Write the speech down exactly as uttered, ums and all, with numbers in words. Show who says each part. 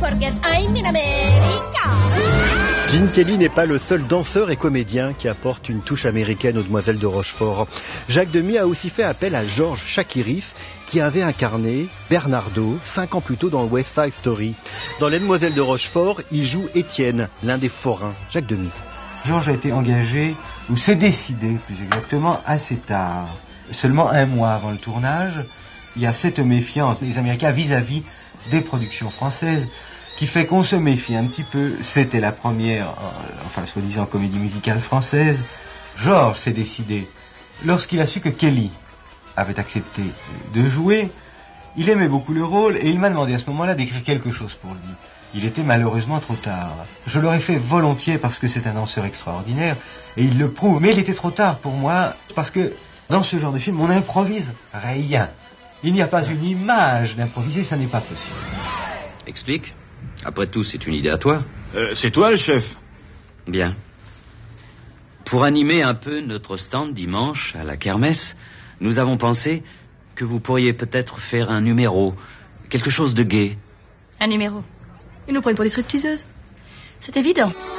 Speaker 1: forget I'm in America.
Speaker 2: Gene Kelly n'est pas le seul danseur et comédien qui apporte une touche américaine aux Demoiselles de Rochefort. Jacques Demy a aussi fait appel à Georges Chakiris, qui avait incarné Bernardo cinq ans plus tôt dans West Side Story. Dans Les Demoiselles de Rochefort, il joue Étienne, l'un des forains. Jacques Demy.
Speaker 3: Georges a été engagé, ou s'est décidé plus exactement, assez tard. Seulement un mois avant le tournage, il y a cette méfiance des Américains vis-à-vis des productions françaises qui fait qu'on se méfie un petit peu. C'était la première, euh, enfin soi-disant comédie musicale française. Georges s'est décidé, lorsqu'il a su que Kelly avait accepté de jouer, il aimait beaucoup le rôle et il m'a demandé à ce moment-là d'écrire quelque chose pour lui. Il était malheureusement trop tard. Je l'aurais fait volontiers parce que c'est un danseur extraordinaire et il le prouve, mais il était trop tard pour moi parce que dans ce genre de film, on n'improvise rien. Il n'y a pas une image d'improviser, ça n'est pas possible.
Speaker 4: Explique. Après tout, c'est une idée à toi.
Speaker 5: Euh, c'est toi le chef.
Speaker 4: Bien. Pour animer un peu notre stand dimanche à la kermesse, nous avons pensé que vous pourriez peut-être faire un numéro, quelque chose de gai.
Speaker 6: Un numéro? Ils nous prennent pour des stripteaseuses. C'est évident.